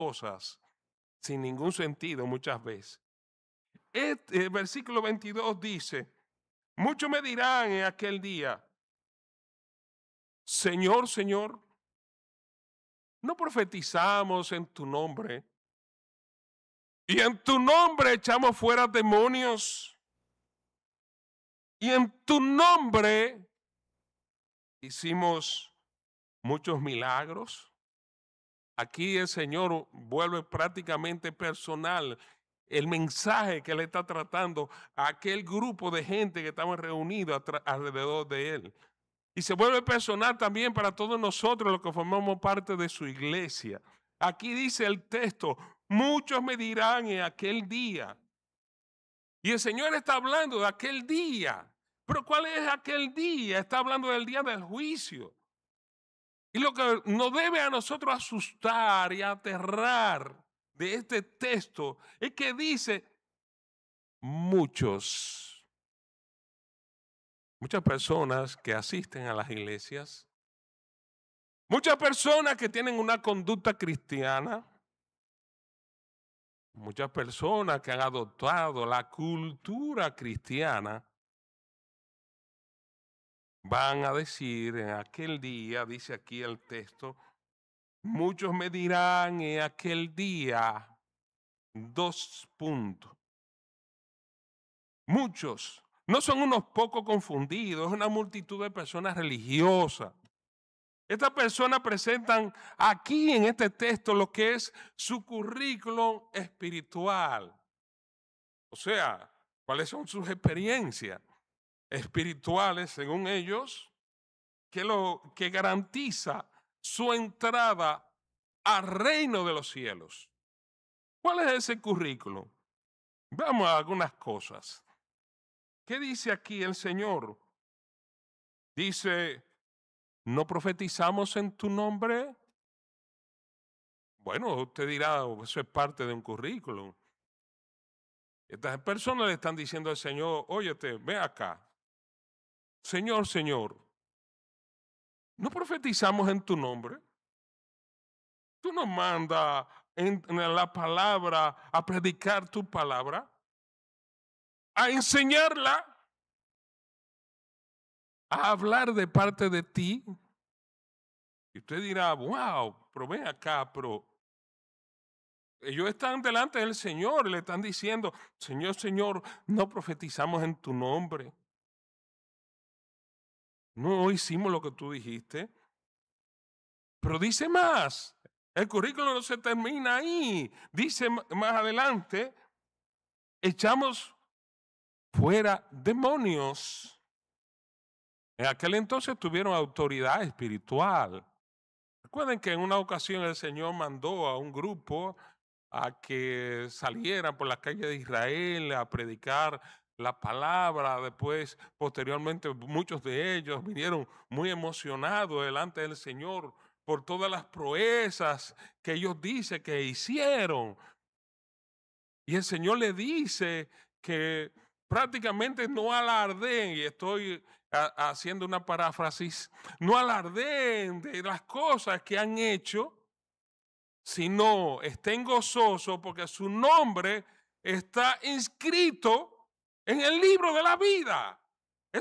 cosas sin ningún sentido muchas veces. El versículo 22 dice, muchos me dirán en aquel día, Señor, Señor, ¿no profetizamos en tu nombre? Y en tu nombre echamos fuera demonios. Y en tu nombre hicimos muchos milagros. Aquí el Señor vuelve prácticamente personal el mensaje que le está tratando a aquel grupo de gente que estaban reunidos alrededor de él. Y se vuelve personal también para todos nosotros los que formamos parte de su iglesia. Aquí dice el texto, muchos me dirán en aquel día. Y el Señor está hablando de aquel día. Pero ¿cuál es aquel día? Está hablando del día del juicio. Y lo que nos debe a nosotros asustar y aterrar de este texto es que dice muchas personas que asisten a las iglesias, muchas personas que tienen una conducta cristiana, muchas personas que han adoptado la cultura cristiana, van a decir en aquel día, dice aquí el texto, muchos me dirán en aquel día, 2 puntos. Muchos, no son unos pocos confundidos, es una multitud de personas religiosas. Estas personas presentan aquí en este texto lo que es su currículum espiritual. O sea, cuáles son sus experiencias espirituales, según ellos, que garantiza su entrada al reino de los cielos. ¿Cuál es ese currículum? Vamos a algunas cosas. ¿Qué dice aquí el Señor? Dice, ¿no profetizamos en tu nombre? Bueno, usted dirá, eso es parte de un currículum. Estas personas le están diciendo al Señor, óyete, ve acá. Señor, Señor, ¿no profetizamos en tu nombre? Tú nos mandas en la palabra a predicar tu palabra, a enseñarla, a hablar de parte de ti. Y usted dirá, wow, pero ven acá, pero ellos están delante del Señor, le están diciendo, Señor, Señor, no profetizamos en tu nombre. No hicimos lo que tú dijiste. Pero dice más, el currículo no se termina ahí. Dice más adelante, echamos fuera demonios. En aquel entonces tuvieron autoridad espiritual. Recuerden que en una ocasión el Señor mandó a un grupo a que salieran por las calles de Israel a predicar la palabra. Después, posteriormente, muchos de ellos vinieron muy emocionados delante del Señor por todas las proezas que ellos dicen que hicieron. Y el Señor le dice que prácticamente no alardeen, y estoy haciendo una paráfrasis, no alardeen de las cosas que han hecho, sino estén gozosos porque su nombre está inscrito en el libro de la vida.